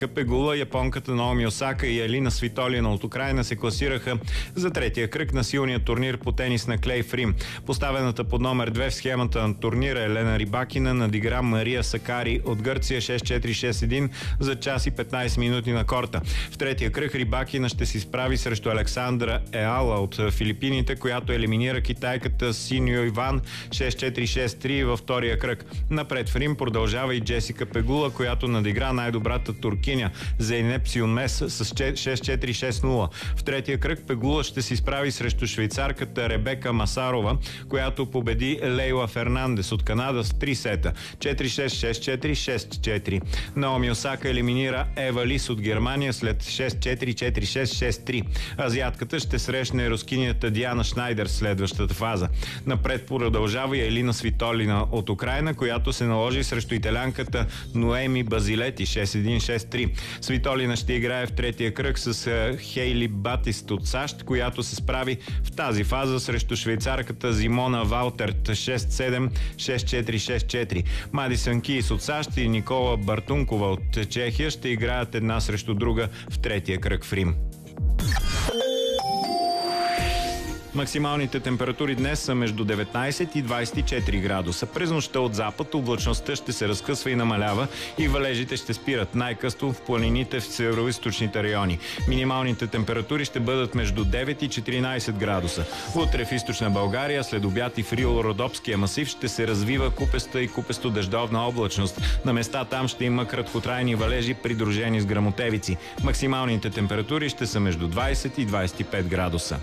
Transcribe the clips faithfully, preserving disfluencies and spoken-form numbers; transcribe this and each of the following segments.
Пегула, японката Наоми Осака и Елина Свитолина от Украйна се класираха за третия кръг на силния турнир по тенис на клей в Рим. Поставената под номер две в схемата на турнира Елена Рибакина надигра Мария Сакари от Гърция шест четири шест един за час и петнайсет минути на корта. В третия кръг Рибакина ще се изправи срещу Александра Еала от Филипините, която елиминира китайката Синьо Иван шест четири шест три във втория кръг. Напред в Рим продължава и Джесика Пегула, която надигра най-добрата туркиня Зейнеп Сюнмес с шест четири шест нула. В третия кръг Пегула ще се изправи срещу швейцарката Ребека Масарова, която победи Лейла Фернандес от Канада с три сета четири шест шест четири шест четири. Наоми Осака елиминира Ева Лис от Германия след шест четири четири шест шест три. Азиатката ще срещне рускинята Диана Шнайдер в следващата фаза. Напред продължава и Елина Свитолина от Украйна, която се наложи срещу италянката Ноеми Базилети шест един шест три. Свитолина ще играе в третия кръг с Хейли Батист от САЩ, която се справи в тази фаза срещу швейцарката Зимона Валтерт шест седем шест четири шест четири. Мадисън Кийс от САЩ и Никола Бартункова от Чехия ще играят една срещу друга в третия кръг в Рим. Максималните температури днес са между деветнайсет и двайсет и четири градуса. През нощта от запад облачността ще се разкъсва и намалява и валежите ще спират най-късно в планините в североизточните райони. Минималните температури ще бъдат между девет и четиринайсет градуса. Утре в източна България, след обяд и в Рило-Родопския масив ще се развива купеста и купесто-дъждовна облачност. На места там ще има краткотрайни валежи, придружени с гръмотевици. Максималните температури ще са между двайсет и двайсет и пет градуса.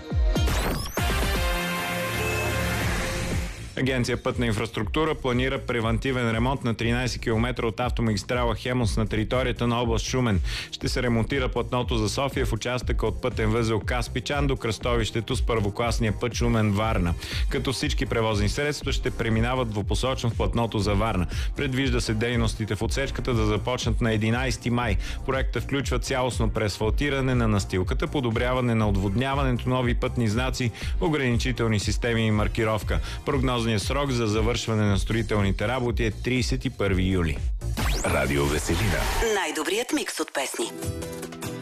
Агенция Пътна инфраструктура планира превантивен ремонт на тринайсет километра от автомагистрала Хемус на територията на област Шумен. Ще се ремонтира платното за София в участъка от пътен възел Каспичан до кръстовището с първокласния път Шумен-Варна. Като всички превозни средства ще преминават двупосочно в платното за Варна. Предвижда се дейностите в отсечката да започнат на единайсети май. Проектът включва цялостно преасфалтиране на настилката, подобряване на отводняването, нови пътни знаци, ограничителни системи и маркировка. Прогнозният срок за завършване на строителните работи е трийсет и първи юли. Радио Веселина. Най-добрият микс от песни.